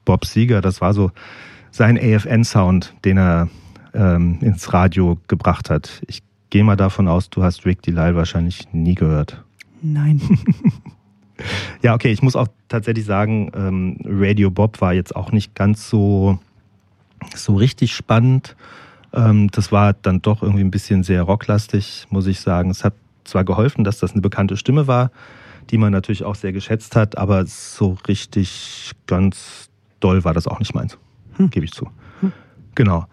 Bob Seger. Das war so sein AFN-Sound, den er ins Radio gebracht hat. Ich gehe mal davon aus, du hast Rick Delisle wahrscheinlich nie gehört. Nein. Ja, okay, ich muss auch tatsächlich sagen, Radio Bob war jetzt auch nicht ganz so richtig spannend. Das war dann doch irgendwie ein bisschen sehr rocklastig, muss ich sagen. Es hat zwar geholfen, dass das eine bekannte Stimme war, die man natürlich auch sehr geschätzt hat, aber so richtig ganz doll war das auch nicht meins, gebe ich zu. Genau.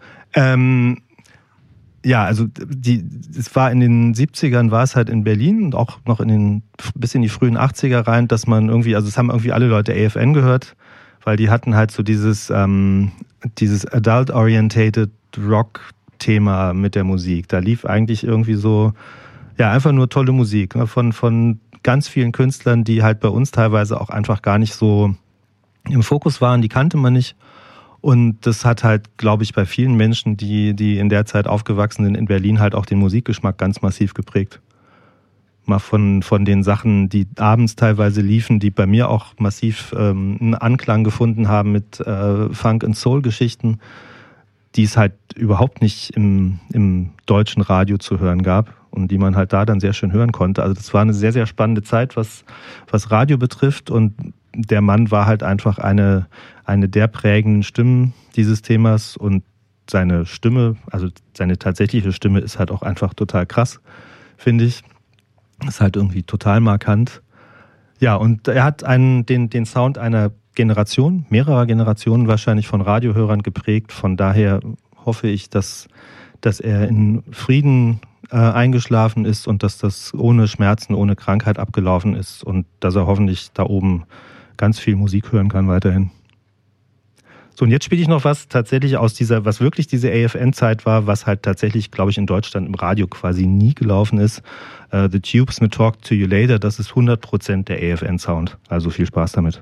Ja, also es war in den 70ern, war es halt in Berlin und auch noch bis in die frühen 80er rein, dass man irgendwie, also es haben irgendwie alle Leute AFN gehört, weil die hatten halt so dieses Adult-Orientated Rock-Thema mit der Musik. Da lief eigentlich irgendwie so, ja, einfach nur tolle Musik, ne, von ganz vielen Künstlern, die halt bei uns teilweise auch einfach gar nicht so im Fokus waren, die kannte man nicht. Und das hat halt, glaube ich, bei vielen Menschen, die in der Zeit aufgewachsen sind in Berlin, halt auch den Musikgeschmack ganz massiv geprägt. Mal von den Sachen, die abends teilweise liefen, die bei mir auch massiv einen Anklang gefunden haben mit Funk- und Soul-Geschichten, die es halt überhaupt nicht im deutschen Radio zu hören gab und die man halt da dann sehr schön hören konnte. Also das war eine sehr, sehr spannende Zeit, was Radio betrifft, und der Mann war halt einfach eine der prägenden Stimmen dieses Themas, und seine Stimme, also seine tatsächliche Stimme ist halt auch einfach total krass, finde ich. Ist halt irgendwie total markant. Ja, und er hat den Sound einer Generation, mehrerer Generationen wahrscheinlich von Radiohörern geprägt. Von daher hoffe ich, dass er in Frieden eingeschlafen ist und dass das ohne Schmerzen, ohne Krankheit abgelaufen ist und dass er hoffentlich da oben ganz viel Musik hören kann weiterhin. So, und jetzt spiele ich noch was tatsächlich aus was wirklich diese AFN-Zeit war, was halt tatsächlich, glaube ich, in Deutschland im Radio quasi nie gelaufen ist. The Tubes mit Talk to You Later, das ist 100% der AFN-Sound. Also viel Spaß damit.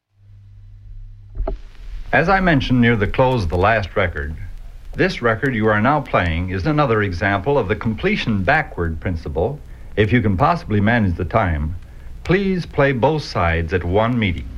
As I mentioned near the close of the last record, this record you are now playing is another example of the completion backward principle. If you can possibly manage the time, please play both sides at one meeting.